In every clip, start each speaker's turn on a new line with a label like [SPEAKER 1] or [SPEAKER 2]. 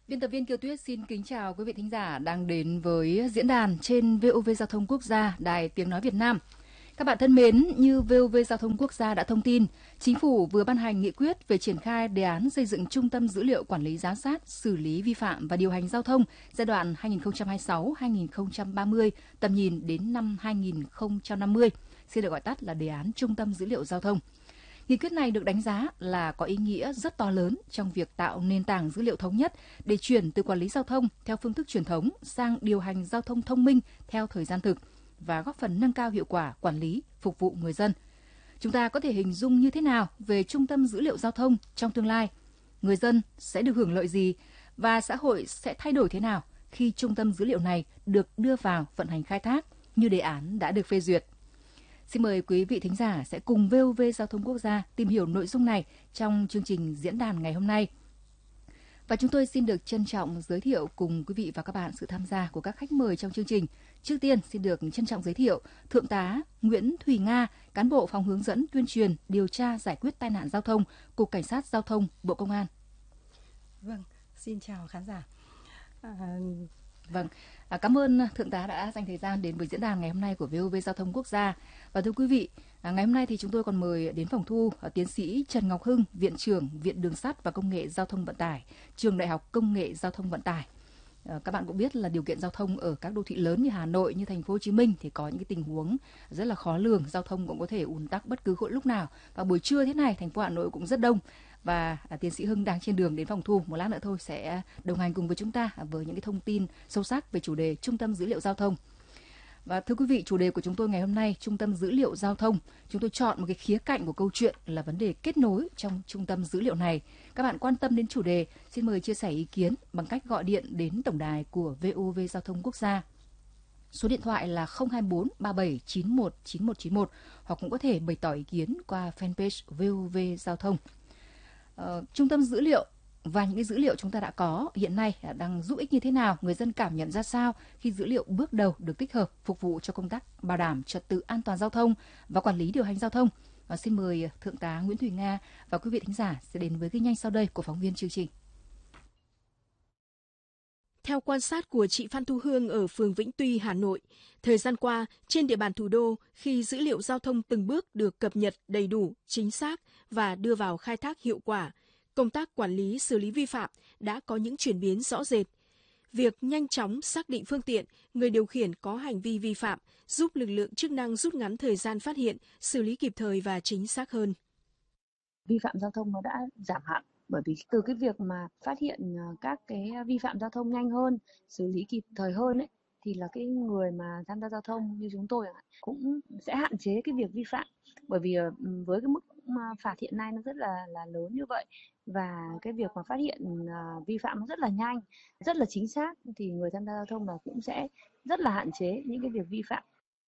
[SPEAKER 1] Biên tập viên Kiều Tuyết xin kính chào quý vị thính giả đang đến với diễn đàn trên VOV Giao thông Quốc gia, Đài Tiếng Nói Việt Nam. Các bạn thân mến, như VOV Giao thông Quốc gia đã thông tin, Chính phủ vừa ban hành nghị quyết về triển khai đề án xây dựng Trung tâm Dữ liệu Quản lý Giám sát, xử lý vi phạm và điều hành giao thông giai đoạn 2026-2030, tầm nhìn đến năm 2050, xin được gọi tắt là đề án Trung tâm Dữ liệu Giao thông. Nghị quyết này được đánh giá là có ý nghĩa rất to lớn trong việc tạo nền tảng dữ liệu thống nhất để chuyển từ quản lý giao thông theo phương thức truyền thống sang điều hành giao thông thông minh theo thời gian thực và góp phần nâng cao hiệu quả quản lý, phục vụ người dân. Chúng ta có thể hình dung như thế nào về Trung tâm Dữ liệu Giao thông trong tương lai? Người dân sẽ được hưởng lợi gì và xã hội sẽ thay đổi thế nào khi Trung tâm Dữ liệu này được đưa vào vận hành khai thác như đề án đã được phê duyệt? Xin mời quý vị thính giả sẽ cùng VOV Giao thông Quốc gia tìm hiểu nội dung này trong chương trình diễn đàn ngày hôm nay. Và chúng tôi xin được trân trọng giới thiệu cùng quý vị và các bạn sự tham gia của các khách mời trong chương trình. Trước tiên xin được trân trọng giới thiệu Thượng tá Nguyễn Thùy Nga, cán bộ phòng hướng dẫn tuyên truyền, điều tra giải quyết tai nạn giao thông, Cục Cảnh sát Giao thông, Bộ Công an.
[SPEAKER 2] Vâng, xin chào khán giả.
[SPEAKER 1] Cảm ơn Thượng tá đã dành thời gian đến với diễn đàn ngày hôm nay của VOV Giao thông Quốc gia. Và thưa quý vị, ngày hôm nay thì chúng tôi còn mời đến phòng thu tiến sĩ Trần Ngọc Hưng, Viện trưởng Viện Đường sắt và Công nghệ Giao thông Vận tải, Trường Đại học Công nghệ Giao thông Vận tải. Các bạn cũng biết là điều kiện giao thông ở các đô thị lớn như Hà Nội, như Thành phố Hồ Chí Minh thì có những cái tình huống rất là khó lường, giao thông cũng có thể ùn tắc bất cứ lúc nào. Và buổi trưa thế này, thành phố Hà Nội cũng rất đông. Và tiến sĩ Hưng đang trên đường đến phòng thu, một lát nữa thôi sẽ đồng hành cùng với chúng ta với những cái thông tin sâu sắc về chủ đề Trung tâm Dữ liệu Giao thông. Và thưa quý vị, chủ đề của chúng tôi ngày hôm nay, Trung tâm Dữ liệu Giao thông, chúng tôi chọn một cái khía cạnh của câu chuyện là vấn đề kết nối trong Trung tâm Dữ liệu này. Các bạn quan tâm đến chủ đề, xin mời chia sẻ ý kiến bằng cách gọi điện đến tổng đài của VOV Giao thông Quốc gia. Số điện thoại là 024 3791 9191 hoặc cũng có thể bày tỏ ý kiến qua fanpage VOV Giao thông. Trung tâm dữ liệu và những cái dữ liệu chúng ta đã có hiện nay đang giúp ích như thế nào, người dân cảm nhận ra sao khi dữ liệu bước đầu được tích hợp phục vụ cho công tác bảo đảm trật tự an toàn giao thông và quản lý điều hành giao thông. Xin mời Thượng tá Nguyễn Thùy Nga và quý vị thính giả sẽ đến với ghi nhanh sau đây của phóng viên chương trình.
[SPEAKER 3] Theo quan sát của chị Phan Thu Hương ở phường Vĩnh Tuy, Hà Nội, thời gian qua, trên địa bàn thủ đô, khi dữ liệu giao thông từng bước được cập nhật đầy đủ, chính xác và đưa vào khai thác hiệu quả, công tác quản lý xử lý vi phạm đã có những chuyển biến rõ rệt. Việc nhanh chóng xác định phương tiện, người điều khiển có hành vi vi phạm giúp lực lượng chức năng rút ngắn thời gian phát hiện, xử lý kịp thời và chính xác hơn.
[SPEAKER 4] Vi phạm giao thông nó đã giảm hẳn. Bởi vì từ cái việc mà phát hiện các cái vi phạm giao thông nhanh hơn, xử lý kịp thời hơn ấy, thì là cái người mà tham gia giao thông như chúng tôi cũng sẽ hạn chế cái việc vi phạm. Bởi vì với cái mức phạt hiện nay nó rất là lớn như vậy và cái việc mà phát hiện vi phạm nó rất là nhanh, rất là chính xác thì người tham gia giao thông là cũng sẽ rất là hạn chế những cái việc vi phạm.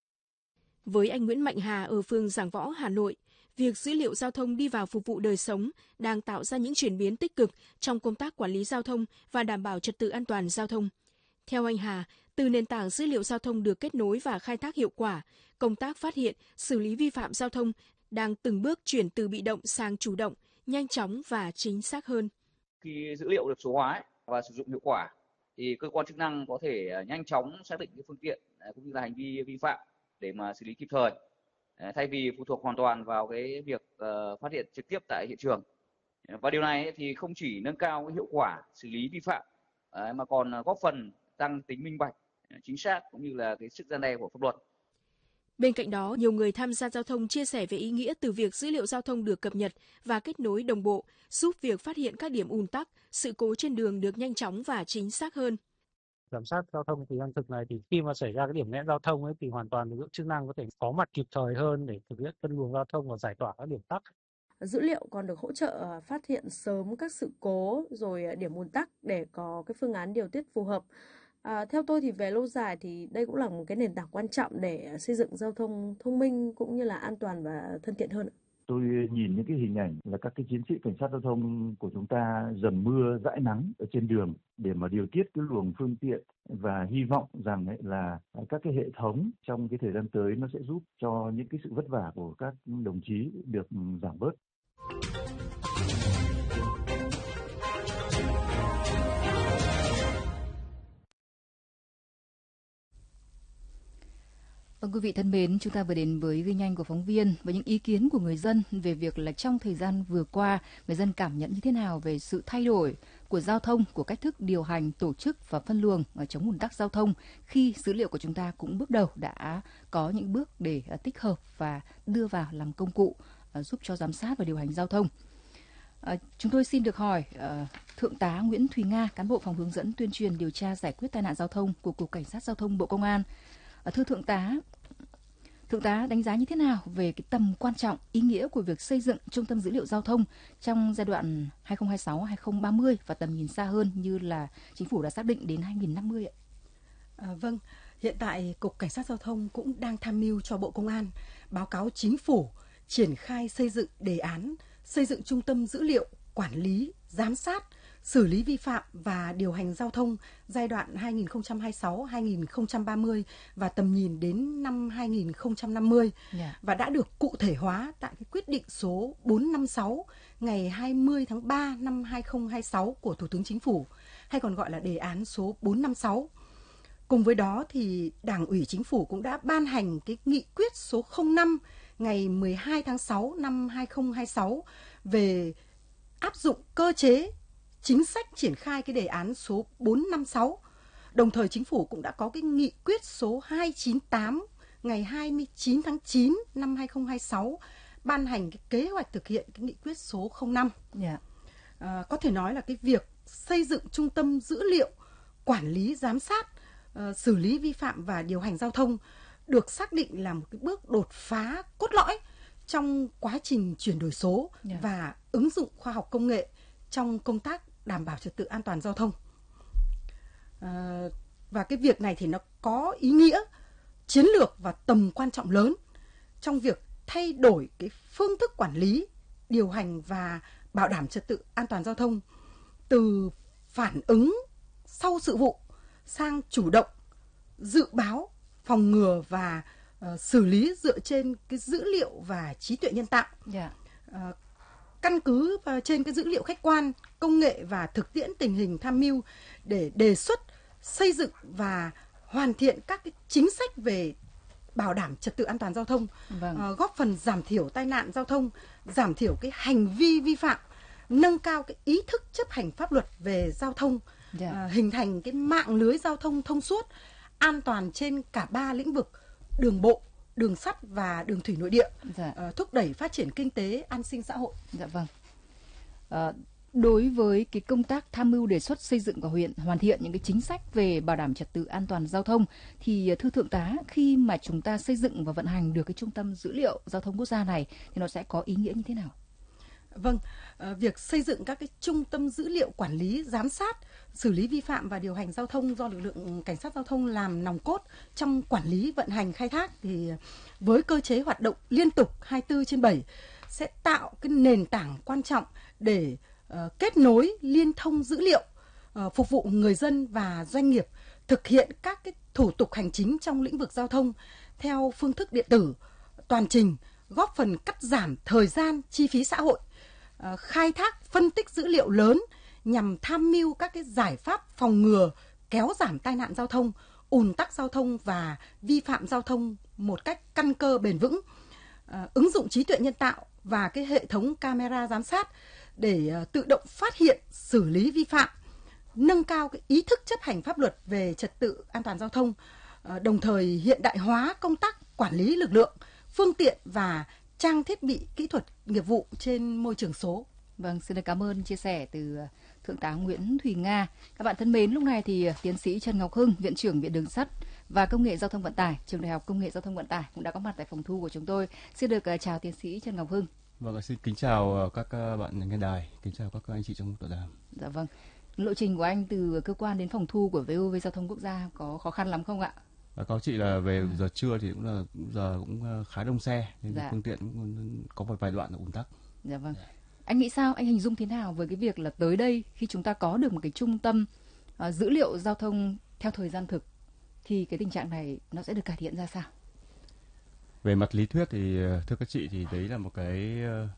[SPEAKER 3] Với anh Nguyễn Mạnh Hà ở phường Giảng Võ, Hà Nội, việc dữ liệu giao thông đi vào phục vụ đời sống đang tạo ra những chuyển biến tích cực trong công tác quản lý giao thông và đảm bảo trật tự an toàn giao thông. Theo anh Hà, từ nền tảng dữ liệu giao thông được kết nối và khai thác hiệu quả, công tác phát hiện, xử lý vi phạm giao thông đang từng bước chuyển từ bị động sang chủ động, nhanh chóng và chính xác hơn.
[SPEAKER 5] Khi dữ liệu được số hóa và sử dụng hiệu quả, thì cơ quan chức năng có thể nhanh chóng xác định cái phương tiện cũng như là hành vi vi phạm để mà xử lý kịp thời, thay vì phụ thuộc hoàn toàn vào cái việc phát hiện trực tiếp tại hiện trường. Và điều này thì không chỉ nâng cao cái hiệu quả xử lý vi phạm mà còn góp phần tăng tính minh bạch, chính xác cũng như là cái sức răn đe của pháp luật.
[SPEAKER 3] Bên cạnh đó, nhiều người tham gia giao thông chia sẻ về ý nghĩa từ việc dữ liệu giao thông được cập nhật và kết nối đồng bộ, giúp việc phát hiện các điểm ùn tắc, sự cố trên đường được nhanh chóng và chính xác hơn.
[SPEAKER 6] Giám sát giao thông thời gian thực này thì khi mà xảy ra cái điểm nghẽn giao thông ấy thì hoàn toàn lực lượng chức năng có thể có mặt kịp thời hơn để thực hiện phân luồng giao thông và giải tỏa các điểm tắc.
[SPEAKER 2] Dữ liệu còn được hỗ trợ phát hiện sớm các sự cố rồi điểm ùn tắc để có cái phương án điều tiết phù hợp. Theo tôi thì về lâu dài thì đây cũng là một cái nền tảng quan trọng để xây dựng giao thông thông minh cũng như là an toàn và thân thiện hơn.
[SPEAKER 7] Tôi nhìn những cái hình ảnh là các cái chiến sĩ cảnh sát giao thông của chúng ta dầm mưa dãi nắng ở trên đường để mà điều tiết cái luồng phương tiện và hy vọng rằng là các cái hệ thống trong cái thời gian tới nó sẽ giúp cho những cái sự vất vả của các đồng chí được giảm bớt.
[SPEAKER 1] Vâng, quý vị thân mến, chúng ta vừa đến với ghi nhanh của phóng viên và những ý kiến của người dân về việc là trong thời gian vừa qua, người dân cảm nhận như thế nào về sự thay đổi của giao thông, của cách thức điều hành, tổ chức và phân luồng chống ùn tắc giao thông khi dữ liệu của chúng ta cũng bước đầu đã có những bước để tích hợp và đưa vào làm công cụ giúp cho giám sát và điều hành giao thông. Chúng tôi xin được hỏi Thượng tá Nguyễn Thùy Nga, cán bộ phòng hướng dẫn tuyên truyền điều tra giải quyết tai nạn giao thông của Cục Cảnh sát Giao thông Bộ Công an. Thưa Thượng tá đánh giá như thế nào về cái tầm quan trọng, ý nghĩa của việc xây dựng trung tâm dữ liệu giao thông trong giai đoạn 2026-2030 và tầm nhìn xa hơn như là Chính phủ đã xác định đến 2050 ạ?
[SPEAKER 8] Vâng, hiện tại Cục Cảnh sát Giao thông cũng đang tham mưu cho Bộ Công an báo cáo Chính phủ triển khai xây dựng đề án xây dựng trung tâm dữ liệu quản lý, giám sát, xử lý vi phạm và điều hành giao thông giai đoạn 2026-2030 và tầm nhìn đến năm 2050 và đã được cụ thể hóa tại cái quyết định số 456 ngày 20 tháng 3 năm 2026 của Thủ tướng Chính phủ, hay còn gọi là đề án số 456. Cùng với đó thì Đảng ủy Chính phủ cũng đã ban hành cái nghị quyết số 05 ngày 12 tháng 6 năm 2026 về áp dụng cơ chế chính sách triển khai cái đề án số 456. Đồng thời Chính phủ cũng đã có cái nghị quyết số 298 ngày 29 tháng 9 năm 2026 ban hành cái kế hoạch thực hiện cái nghị quyết số 05. Có thể nói là cái việc xây dựng trung tâm dữ liệu quản lý, giám sát, xử lý vi phạm và điều hành giao thông được xác định là một cái bước đột phá cốt lõi trong quá trình chuyển đổi số và ứng dụng khoa học công nghệ trong công tác đảm bảo trật tự an toàn giao thông. Và cái việc này thì nó có ý nghĩa chiến lược và tầm quan trọng lớn trong việc thay đổi cái phương thức quản lý, điều hành và bảo đảm trật tự an toàn giao thông từ phản ứng sau sự vụ sang chủ động, dự báo, phòng ngừa và xử lý dựa trên cái dữ liệu và trí tuệ nhân tạo. Căn cứ vào trên cái dữ liệu khách quan, công nghệ và thực tiễn tình hình tham mưu để đề xuất, xây dựng và hoàn thiện các cái chính sách về bảo đảm trật tự an toàn giao thông, góp phần giảm thiểu tai nạn giao thông, giảm thiểu cái hành vi vi phạm, nâng cao cái ý thức chấp hành pháp luật về giao thông, hình thành cái mạng lưới giao thông thông suốt, an toàn trên cả 3 lĩnh vực: đường bộ, đường sắt và đường thủy nội địa, thúc đẩy phát triển kinh tế, an sinh xã hội.
[SPEAKER 1] Đối với cái công tác tham mưu đề xuất xây dựng và hoàn thiện những cái chính sách về bảo đảm trật tự an toàn giao thông thì thưa Thượng tá, khi mà chúng ta xây dựng và vận hành được cái trung tâm dữ liệu giao thông quốc gia này thì nó sẽ có ý nghĩa như thế nào?
[SPEAKER 8] Vâng, việc xây dựng các cái trung tâm dữ liệu quản lý, giám sát, xử lý vi phạm và điều hành giao thông do lực lượng cảnh sát giao thông làm nòng cốt trong quản lý, vận hành, khai thác thì với cơ chế hoạt động liên tục 24/7 sẽ tạo cái nền tảng quan trọng để kết nối, liên thông dữ liệu, phục vụ người dân và doanh nghiệp thực hiện các cái thủ tục hành chính trong lĩnh vực giao thông theo phương thức điện tử, toàn trình, góp phần cắt giảm thời gian, chi phí xã hội, khai thác, phân tích dữ liệu lớn nhằm tham mưu các cái giải pháp phòng ngừa, kéo giảm tai nạn giao thông, ùn tắc giao thông và vi phạm giao thông một cách căn cơ bền vững, ứng dụng trí tuệ nhân tạo và cái hệ thống camera giám sát để tự động phát hiện, xử lý vi phạm, nâng cao cái ý thức chấp hành pháp luật về trật tự an toàn giao thông, đồng thời hiện đại hóa công tác quản lý lực lượng, phương tiện và trang thiết bị kỹ thuật nghiệp vụ trên môi trường số.
[SPEAKER 1] Vâng, xin cảm ơn chia sẻ từ Thượng tá Nguyễn Thùy Nga. Các bạn thân mến, lúc này thì tiến sĩ Trần Ngọc Hưng, Viện trưởng Viện Đường sắt và Công nghệ Giao thông Vận tải, Trường Đại học Công nghệ Giao thông Vận tải cũng đã có mặt tại phòng thu của chúng tôi. Xin được chào tiến sĩ Trần Ngọc Hưng.
[SPEAKER 9] Vâng, xin kính chào các bạn nghe đài, kính chào các anh chị trong tọa đàm.
[SPEAKER 1] Dạ vâng. Lộ trình của anh từ cơ quan đến phòng thu của VOV Giao thông Quốc gia có khó khăn lắm không ạ?
[SPEAKER 9] Có chị là về giờ trưa thì giờ cũng khá đông xe, nên phương tiện cũng có một vài đoạn là ùn tắc.
[SPEAKER 1] Dạ vâng. Anh nghĩ sao, anh hình dung thế nào với cái việc là tới đây khi chúng ta có được một cái trung tâm dữ liệu giao thông theo thời gian thực thì cái tình trạng này nó sẽ được cải thiện ra sao?
[SPEAKER 9] Về mặt lý thuyết thì thưa các chị thì đấy là một cái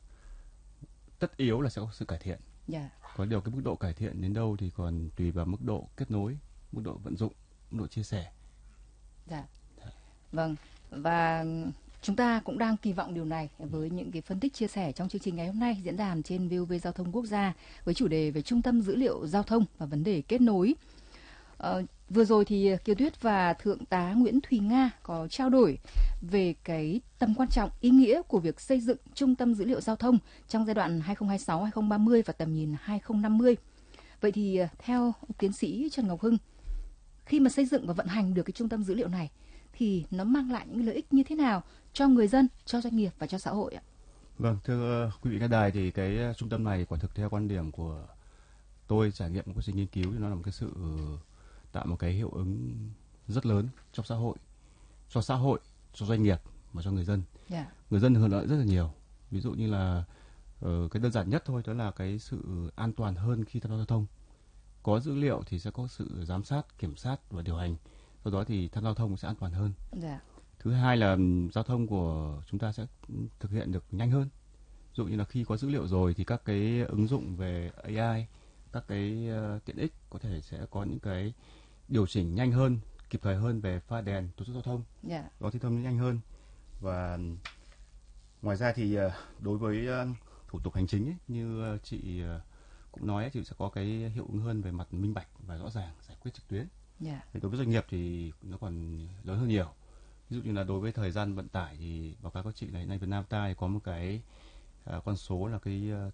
[SPEAKER 9] tất yếu là sẽ có sự cải thiện. Có điều cái mức độ cải thiện đến đâu thì còn tùy vào mức độ kết nối, mức độ vận dụng, mức độ chia sẻ.
[SPEAKER 1] Vâng, Và chúng ta cũng đang kỳ vọng điều này với những cái phân tích chia sẻ trong chương trình ngày hôm nay diễn đàn trên VOV Giao thông Quốc gia với chủ đề về Trung tâm Dữ liệu Giao thông và vấn đề kết nối. Vừa rồi thì Kiều Tuyết và Thượng tá Nguyễn Thùy Nga có trao đổi về cái tầm quan trọng, ý nghĩa của việc xây dựng Trung tâm Dữ liệu Giao thông trong giai đoạn 2026-2030 và tầm nhìn 2050. Vậy thì theo tiến sĩ Trần Ngọc Hưng, khi mà xây dựng và vận hành được cái trung tâm dữ liệu này thì nó mang lại những lợi ích như thế nào cho người dân, cho doanh nghiệp và cho xã hội ạ?
[SPEAKER 9] Vâng, thưa quý vị nghe đài, thì cái trung tâm này quả thực theo quan điểm của tôi trải nghiệm một quá trình nghiên cứu thì nó là một cái sự tạo một cái hiệu ứng rất lớn trong xã hội, cho doanh nghiệp và cho người dân. Người dân hưởng lợi rất là nhiều. Ví dụ như là cái đơn giản nhất thôi, đó là cái sự an toàn hơn khi tham gia giao thông. Có dữ liệu thì sẽ có sự giám sát, kiểm soát và điều hành. Do đó thì tham gia giao thông sẽ an toàn hơn. Thứ hai là giao thông của chúng ta sẽ thực hiện được nhanh hơn. Ví dụ như là khi có dữ liệu rồi thì các cái ứng dụng về AI, các cái tiện ích có thể sẽ có những cái điều chỉnh nhanh hơn, kịp thời hơn về pha đèn, tổ chức giao thông. Đó thì thông nhanh hơn. Và ngoài ra thì đối với thủ tục hành chính ấy, như chị cũng nói, thì sẽ có cái hiệu ứng hơn về mặt minh bạch và rõ ràng, giải quyết trực tuyến. Thì đối với doanh nghiệp thì nó còn lớn hơn nhiều. Ví dụ như là đối với thời gian vận tải thì báo cáo các chị là hiện nay Việt Nam ta có một cái con số là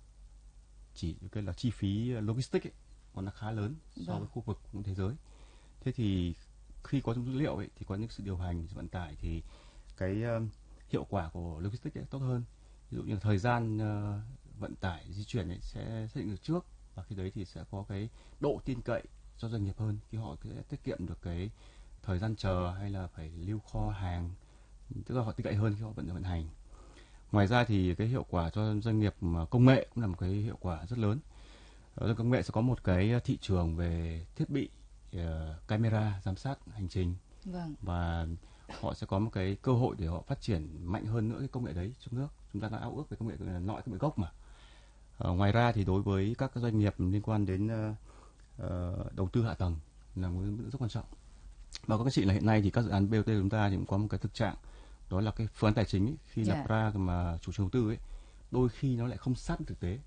[SPEAKER 9] cái là chi phí logistics ấy, nó khá lớn so với khu vực cũng thế giới. Thế thì khi có dữ liệu ấy, thì có những sự điều hành vận tải thì cái hiệu quả của logistics ấy tốt hơn. Ví dụ như là thời gian vận tải di chuyển ấy sẽ xác định được trước, và khi đấy thì sẽ có cái độ tin cậy cho doanh nghiệp hơn, khi họ sẽ tiết kiệm được cái thời gian chờ hay là phải lưu kho hàng, tức là họ tin cậy hơn khi họ vận hành. Ngoài ra thì cái hiệu quả cho doanh nghiệp công nghệ cũng là một cái hiệu quả rất lớn. Công nghệ sẽ có một cái thị trường về thiết bị camera giám sát hành trình. Và họ sẽ có một cái cơ hội để họ phát triển mạnh hơn nữa cái công nghệ đấy trong nước. Chúng ta đã ao ước về công nghệ nội, công nghệ gốc mà. Ngoài ra thì đối với các doanh nghiệp liên quan đến đầu tư hạ tầng là một rất quan trọng. Và các chị là hiện nay thì các dự án BOT của chúng ta thì cũng có một cái thực trạng, đó là cái phương án tài chính ấy, khi lập ra mà chủ trương đầu tư ấy, đôi khi nó lại không sát thực tế.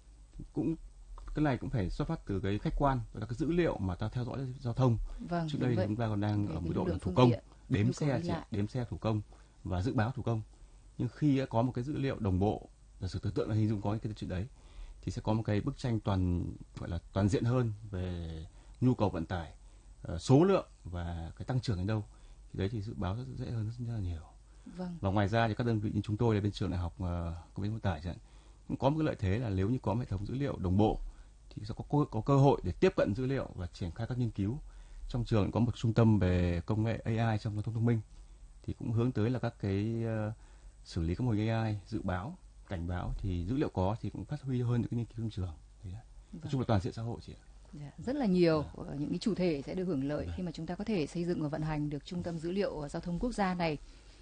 [SPEAKER 9] Cái này cũng phải xuất phát từ cái khách quan, đó là cái dữ liệu mà ta theo dõi giao thông. Trước đây thì chúng ta còn đang ở mức độ là thủ công, đếm xe thủ công và dự báo thủ công. Nhưng khi có một cái dữ liệu đồng bộ, giả sử tưởng tượng là hình dung có cái chuyện đấy, thì sẽ có một cái bức tranh toàn diện hơn về nhu cầu vận tải, số lượng và cái tăng trưởng đến đâu. Thì đấy thì dự báo rất dễ hơn rất là nhiều. Và ngoài ra thì các đơn vị như chúng tôi là bên trường đại học công nghệ vận tải cũng có một cái lợi thế là nếu như có một hệ thống dữ liệu đồng bộ thì sẽ có cơ hội để tiếp cận dữ liệu và triển khai các nghiên cứu. Trong trường có một trung tâm về công nghệ AI trong giao thông thông minh, thì cũng hướng tới là các cái xử lý các mô hình AI, dự báo, cảnh báo, thì dữ liệu có thì cũng phát huy hơn những cái nghiên cứu trong trường. Nói chung là toàn diện xã hội chị ạ.
[SPEAKER 1] Rất là nhiều những cái chủ thể sẽ được hưởng lợi khi mà chúng ta có thể xây dựng và vận hành được Trung tâm Dữ liệu Giao thông Quốc gia này.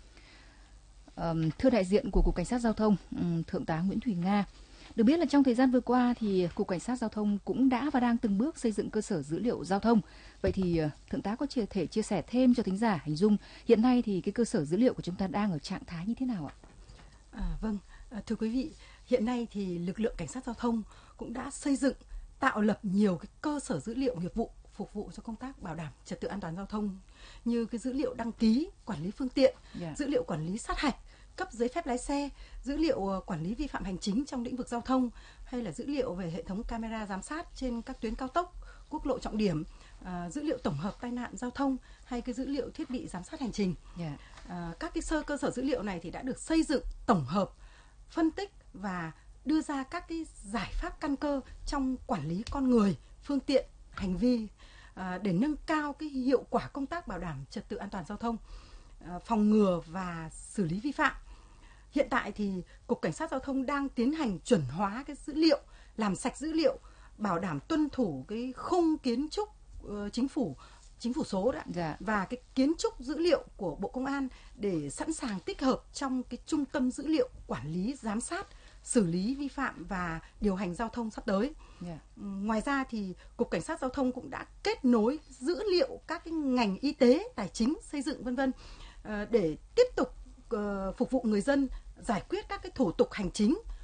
[SPEAKER 1] Thưa đại diện của Cục Cảnh sát Giao thông, Thượng tá Nguyễn Thùy Nga, được biết là trong thời gian vừa qua thì Cục Cảnh sát Giao thông cũng đã và đang từng bước xây dựng cơ sở dữ liệu giao thông. Vậy thì Thượng tá có thể chia sẻ thêm cho thính giả hình dung hiện nay thì cái cơ sở dữ liệu của chúng ta đang ở trạng thái như thế nào ạ?
[SPEAKER 8] Thưa quý vị, hiện nay thì lực lượng Cảnh sát Giao thông cũng đã xây dựng, tạo lập nhiều cái cơ sở dữ liệu nghiệp vụ phục vụ cho công tác bảo đảm trật tự an toàn giao thông, như cái dữ liệu đăng ký quản lý phương tiện, dữ liệu quản lý sát hạch, cấp giấy phép lái xe, dữ liệu quản lý vi phạm hành chính trong lĩnh vực giao thông, hay là dữ liệu về hệ thống camera giám sát trên các tuyến cao tốc, quốc lộ trọng điểm, dữ liệu tổng hợp tai nạn giao thông, hay cái dữ liệu thiết bị giám sát hành trình. Các cái cơ sở dữ liệu này thì đã được xây dựng tổng hợp, phân tích và đưa ra các cái giải pháp căn cơ trong quản lý con người, phương tiện, hành vi để nâng cao cái hiệu quả công tác bảo đảm trật tự an toàn giao thông, phòng ngừa và xử lý vi phạm. Hiện tại thì Cục Cảnh sát Giao thông đang tiến hành chuẩn hóa cái dữ liệu, làm sạch dữ liệu, bảo đảm tuân thủ cái khung kiến trúc chính phủ số và cái kiến trúc dữ liệu của Bộ Công an để sẵn sàng tích hợp trong cái trung tâm dữ liệu quản lý, giám sát, xử lý vi phạm và điều hành giao thông sắp tới. Ngoài ra thì Cục Cảnh sát Giao thông cũng đã kết nối dữ liệu các cái ngành y tế, tài chính, xây dựng v.v. để tiếp tục phục vụ người dân giải quyết các cái thủ tục hành chính